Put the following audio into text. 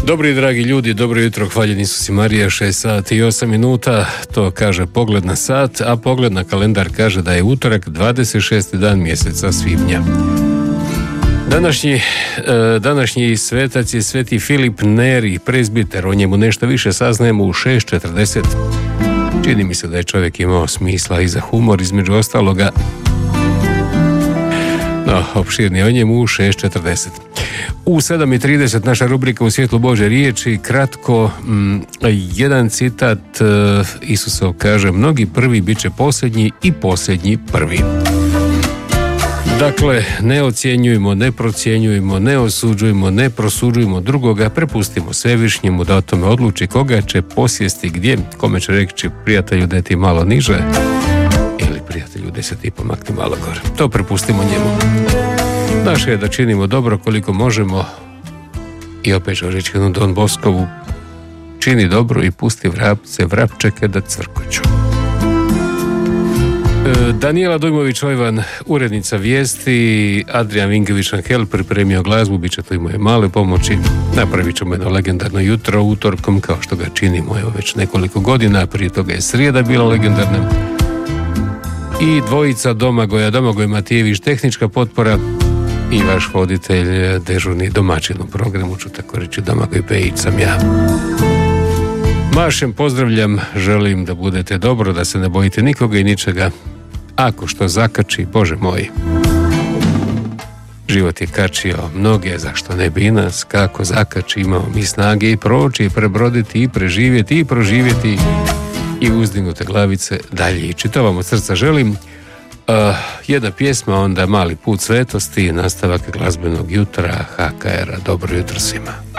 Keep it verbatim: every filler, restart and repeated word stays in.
Dobri dragi ljudi, dobro jutro, hvaljen Isus i Marija, šest sati i osam minuta, to kaže pogled na sat, a pogled na kalendar kaže da je utorak, dvadeset šesti dan mjeseca svibnja. Današnji, današnji svetac je sveti Filip Neri, prezbiter, o njemu nešto više saznajemo u šest četrdeset. Čini mi se da je čovjek imao smisla i za humor, između ostaloga. No, opširnije o njemu u šest četrdeset. U sedam i trideset naša rubrika U svjetlu Božje riječi, kratko, m, jedan citat uh, Isusov kaže: mnogi prvi bit će posljednji i posljednji prvi. Dakle, ne ocjenjujemo, ne procjenjujemo, ne osuđujemo, ne prosuđujemo drugoga, prepustimo Svevišnjemu da o tome odluči koga će posjesti gdje, kome će reći prijatelju da ti malo niže ili prijatelju da se ti pomakni malo gore. To prepustimo njemu. Naše je da činimo dobro koliko možemo i opet ću reći jednu Don Boskovu: čini dobro i pusti vrapce, vrapčeke da cvrkuću. Danijela Dujmović-Ojvan, urednica vijesti, Adrian Vinković-Angel pripremio glazbu, bit će to i moje male pomoći. Napravit ćemo jedno legendarno jutro utorkom, kao što ga činimo evo već nekoliko godina, prije toga je srijeda bila legendarna. I dvojica Domagoja, Domagoj Matijević, tehnička potpora, i vaš voditelj, dežurni domaćin u programu, ću tako reći, Domagoj Pejić sam ja. Mašem pozdravljam, želim da budete dobro, da se ne bojite nikoga i ničega. Ako što zakači, Bože moj, život je kačio mnoge, zašto ne bi i nas? Kako zakači, imamo mi snage i proći, i prebroditi, i preživjeti, i proživjeti, i uzdignute glavice dalje ići. To vam od srca želim. Uh, jedna pjesma, onda mali put svetosti, nastavak glazbenog jutra H K R-a. Dobro jutro svima.